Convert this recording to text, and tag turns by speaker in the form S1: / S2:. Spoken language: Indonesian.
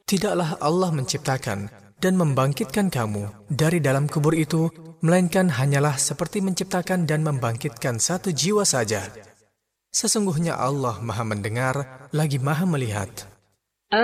S1: Tidaklah Allah menciptakan dan membangkitkan kamu dari dalam kubur itu, melainkan hanyalah seperti menciptakan dan membangkitkan satu jiwa saja. Sesungguhnya Allah Maha mendengar lagi Maha melihat.